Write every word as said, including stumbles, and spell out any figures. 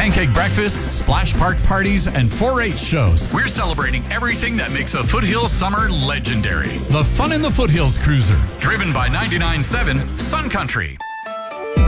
pancake breakfasts, splash park parties, and four H shows. We're celebrating everything that makes a Foothills summer legendary. The Fun in the Foothills Cruiser, driven by ninety-nine point seven Sun Country.